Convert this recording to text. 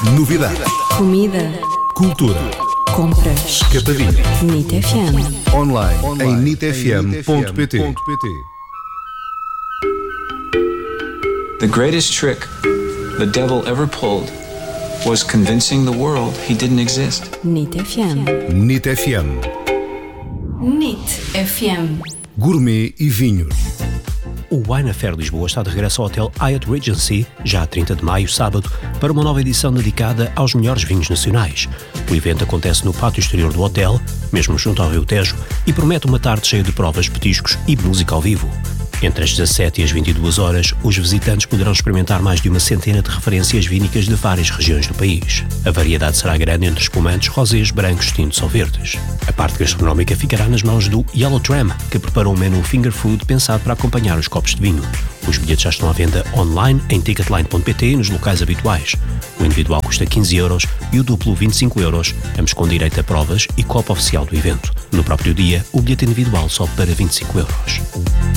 Novidades. Comida. Cultura. Compras. Capadinha. NIT FM. Online em nitfm.pt. The greatest trick the devil ever pulled was convincing the world he didn't exist. NIT FM. NIT FM. NIT FM. Gourmet e vinhos. O Wine Affair Lisboa está de regresso ao Hotel Hyatt Regency, já a 30 de maio, sábado, para uma nova edição dedicada aos melhores vinhos nacionais. O evento acontece no pátio exterior do hotel, mesmo junto ao Rio Tejo, e promete uma tarde cheia de provas, petiscos e música ao vivo. Entre as 17 e as 22 horas, os visitantes poderão experimentar mais de uma centena de referências vínicas de várias regiões do país. A variedade será grande entre espumantes, rosés, brancos, tintos ou verdes. A parte gastronómica ficará nas mãos do Yellow Tram, que preparou um menu finger food pensado para acompanhar os copos de vinho. Os bilhetes já estão à venda online em ticketline.pt e nos locais habituais. O individual custa 15 euros e o duplo 25 euros, ambos com direito a provas e copo oficial do evento. No próprio dia, o bilhete individual sobe para 25 euros.